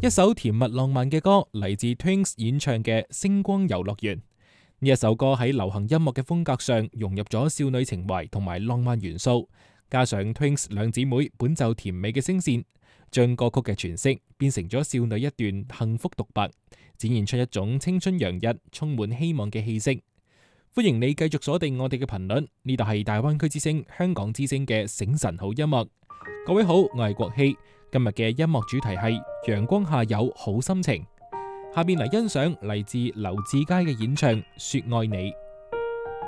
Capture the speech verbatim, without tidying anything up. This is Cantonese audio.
一首甜蜜浪漫嘅歌，嚟自 Twins 演唱嘅《星光遊樂園》。呢一首歌喺流行音樂嘅風格上融入咗少女情懷同埋浪漫元素，加上 Twins 兩姊妹本就甜美嘅聲線，將歌曲嘅詮釋變成咗少女一段幸福獨白，展現出一種青春洋溢、充滿希望嘅氣息。歡迎你繼續鎖定我哋嘅頻率，呢度係大灣區之聲、香港之聲嘅醒神好音樂。各位好，我係國希，今日嘅音樂主題係陽光下有好心情。下面嚟欣賞嚟自劉志佳嘅演唱《說愛你》。